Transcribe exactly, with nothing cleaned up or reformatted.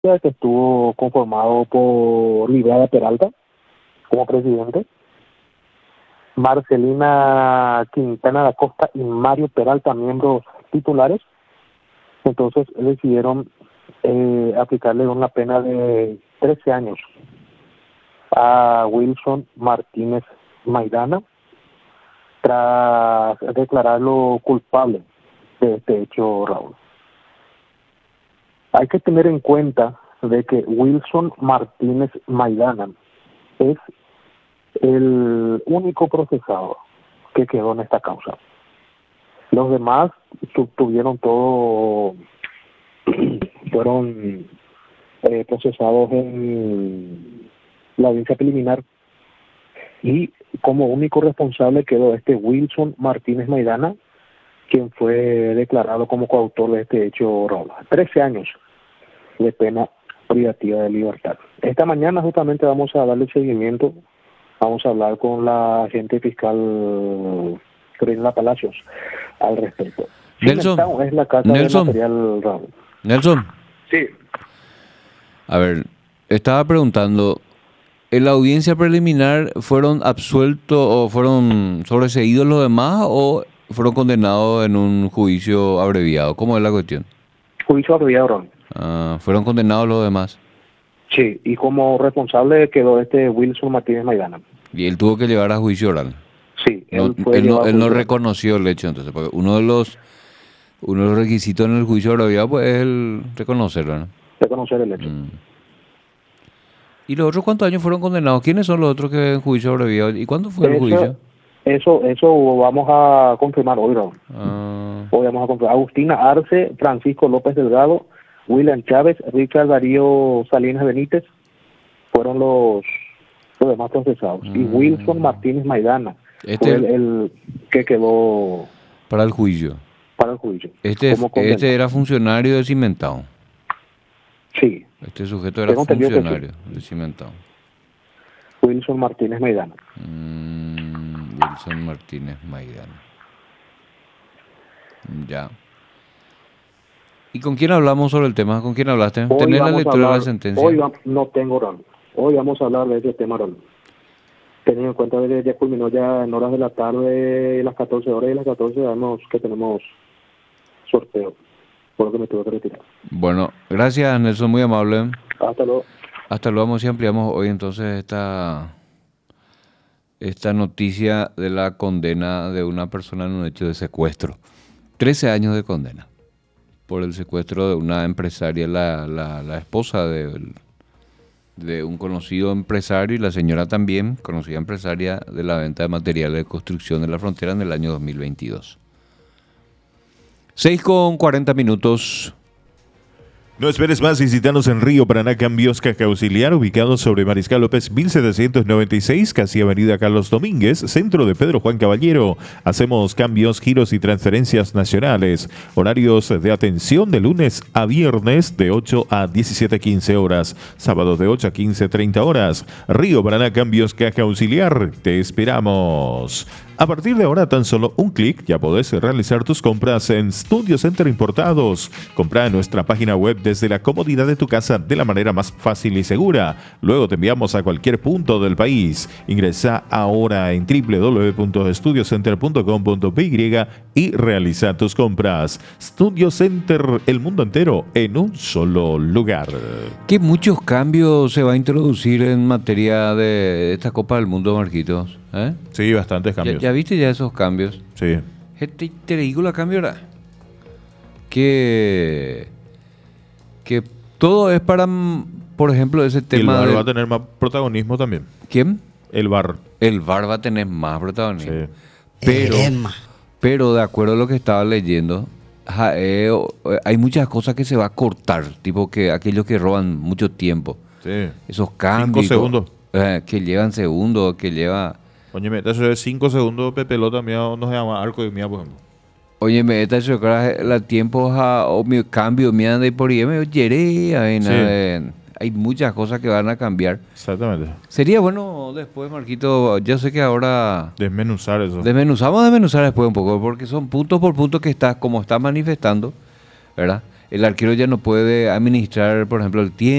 que estuvo conformado por Livia Peralta como presidente, Marcelina Quintana da Costa y Mario Peralta, miembros titulares. Entonces decidieron eh, aplicarle una pena de trece años a Wilson Martínez Maidana tras declararlo culpable de este hecho, Raúl. Hay que tener en cuenta de que Wilson Martínez Maidana es el único procesado que quedó en esta causa. Los demás tu, tuvieron todo, fueron eh, procesados en la audiencia preliminar, y como único responsable quedó este Wilson Martínez Maidana, quien fue declarado como coautor de este hecho, Raúl. trece años de pena privativa de libertad. Esta mañana justamente vamos a darle seguimiento, vamos a hablar con la agente fiscal Carolina Palacios al respecto. Nelson, Cimentown es la casa Nelson, de material, Raúl. Nelson. Sí. A ver, estaba preguntando, ¿en la audiencia preliminar fueron absueltos o fueron sobreseídos los demás o fueron condenados en un juicio abreviado? ¿Cómo es la cuestión? Juicio abreviado, Raúl. Ah, ¿fueron condenados los demás? Sí, y como responsable quedó este Wilson Martínez Maidana. Y él tuvo que llevar a juicio oral. Sí, No, él fue él no, llevado a él no juicio. reconoció el hecho, entonces, porque uno de los uno de los requisitos en el juicio abreviado pues, es el reconocerlo, ¿no? Reconocer el hecho. Mm. ¿Y los otros cuántos años fueron condenados? ¿Quiénes son los otros que en juicio abreviado? ¿Y cuándo fue el Eso, juicio? eso, eso vamos a confirmar hoy, Raúl. Ah, Hoy vamos a confirmar. Agustina Arce, Francisco López Delgado, William Chávez, Richard Darío Salinas Benítez fueron los, los demás procesados. Y Mm. Wilson Martínez Maidana Este- fue el, el que quedó para el juicio. para el juicio. Este, como condenado. este era funcionario de Cimentown. Sí, Este sujeto era Tengo entendido que sí. funcionario de Cimentown. Wilson Martínez Maidana. Mm, Wilson Martínez Maidana. Ya. ¿Y con quién hablamos sobre el tema? ¿Con quién hablaste? Hoy ¿Tenés la vamos a lectura de hablar- la sentencia? Hoy va- no tengo, Raúl. Hoy vamos a hablar de ese tema, Raúl. Teniendo en cuenta que ya culminó ya en horas de la tarde, las catorce horas, y las catorce sabemos que tenemos sorteo, por lo que me tuve que retirar. Bueno, gracias Nelson, muy amable. Hasta luego. Hasta luego, vamos y ampliamos hoy entonces esta, esta noticia de la condena de una persona en un hecho de secuestro. trece años de condena por el secuestro de una empresaria, la, la, la esposa de, de un conocido empresario y la señora también, conocida empresaria de la venta de materiales de construcción de la frontera en el año dos mil veintidós. seis con cuarenta minutos. No esperes más, visítanos en Río Paraná Cambios Caja Auxiliar, ubicado sobre Mariscal López mil setecientos noventa y seis, casi Avenida Carlos Domínguez, centro de Pedro Juan Caballero. Hacemos cambios, giros y transferencias nacionales. Horarios de atención de lunes a viernes de ocho a diecisiete quince horas, sábados de ocho a quince treinta horas. Río Paraná Cambios Caja Auxiliar, te esperamos. A partir de ahora, tan solo un clic, ya podés realizar tus compras en Studio Center Importados. Compra en nuestra página web desde la comodidad de tu casa de la manera más fácil y segura. Luego te enviamos a cualquier punto del país. Ingresa ahora en doble u doble u doble u punto estudio center punto com punto p y y realiza tus compras. Studio Center, el mundo entero en un solo lugar. ¿Qué muchos cambios se va a introducir en materia de esta Copa del Mundo, Marquitos? ¿Eh? Sí, bastantes ¿Ya, cambios. ya viste ya esos cambios? Sí. Te, te digo la cambio ahora. Que, que todo es para, mm, por ejemplo, ese Y el tema V A R de... va a tener más protagonismo también. ¿Quién? El V A R. El V A R va a tener más protagonismo. Sí. Pero, Erema. pero de acuerdo a lo que estaba leyendo, ja, eh, hay muchas cosas que se va a cortar, tipo que aquellos que roban mucho tiempo, Sí. esos cambios, Cinco segundos. eh, que llevan segundos, que lleva, Oye, eso es cinco segundos de pelota mía, no se llama arco de mía, por ejemplo. oye, me está diciendo que la tiempo ja, o mi cambio me anda por ahí, me yeré, ay, Sí. nada, hay muchas cosas que van a cambiar. Exactamente. Sería bueno después, Marquito, yo sé que ahora Desmenuzar eso. desmenuzamos, desmenuzar después un poco, porque son puntos por punto que estás, como estás manifestando, ¿verdad? el arquero ya no puede administrar, por ejemplo, el tiempo.